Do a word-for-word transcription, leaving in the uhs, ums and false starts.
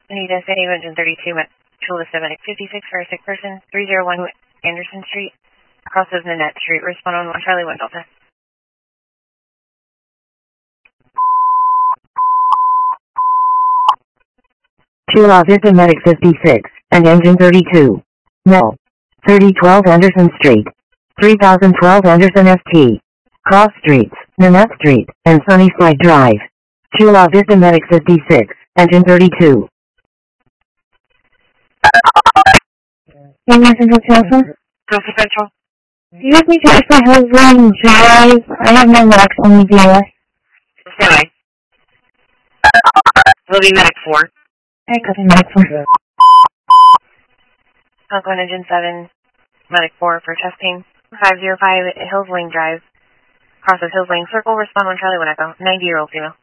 Anita City, Engine thirty-two, Chula seven fifty-six for a sick person, three oh one Anderson Street, crosses Nanette Street. Respond on one Charlie one Delta. Chula Vista Medic fifty-six, and Engine thirty-two. No. thirty twelve Anderson Street. three thousand twelve Anderson S T. Cross Streets, Nanette Street, and Sunnyside Drive. Chula Vista Medic fifty-six, Engine thirty-two. Hey, Messenger Council. Delta Central. You just need to ask my husband Drive. I have no Max, only V L S. Semi. Will be Medic four. I copy Medic four. Falcon Engine seven, Medic four for testing. five oh five Hills Lane Drive. Crosses Hills Lane Circle. Respond one Charlie one Echo. ninety year old female.